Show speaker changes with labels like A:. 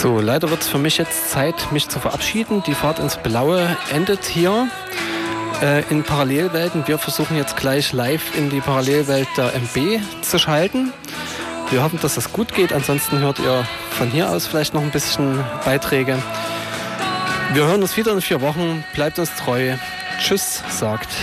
A: So, leider wird es für mich jetzt Zeit, mich zu verabschieden. Die Fahrt ins Blaue endet hier in Parallelwelten. Wir versuchen jetzt gleich live in die Parallelwelt der MB zu schalten. Wir hoffen, dass das gut geht. Ansonsten hört ihr von hier aus vielleicht noch ein bisschen Beiträge. Wir hören uns wieder in 4 Wochen. Bleibt uns treu. Tschüss, sagt